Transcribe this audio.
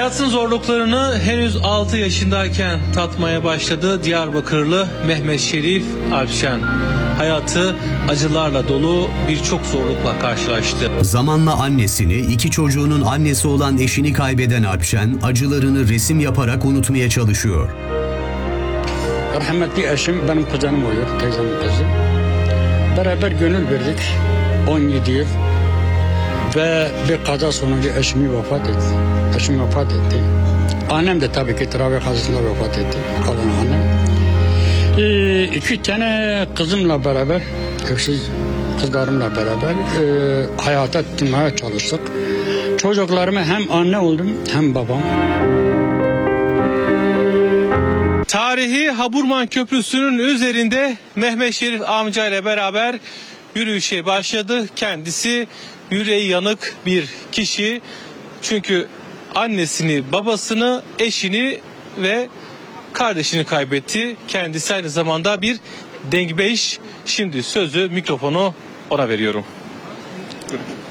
Hayatın zorluklarını henüz 6 yaşındayken tatmaya başladı Diyarbakırlı Mehmet Şerif Alpşen. Hayatı acılarla dolu, birçok zorlukla karşılaştı. Zamanla annesini, 2 çocuğunun annesi olan eşini kaybeden Alpşen, acılarını resim yaparak unutmaya çalışıyor. Rahmetli eşim benim kuzenim oluyor, teyzemin kızı. Beraber gönül verdik 17 yıl. Ve bir kaza sonucu eşim vefat etti. Annem de tabii ki trafik kazasında vefat etti. Kalan annem. 2 tane kızımla beraber, öksüz kızlarımla beraber hayata tutunmaya çalıştık. Çocuklarıma hem anne oldum hem babam. Tarihi Haburman Köprüsü'nün üzerinde Mehmet Şerif amca ile beraber yürüyüşe başladı. Kendisi yüreği yanık bir kişi. Çünkü annesini, babasını, eşini ve kardeşini kaybetti. Kendisi aynı zamanda bir dengbeyş. Şimdi sözü, mikrofonu ona veriyorum.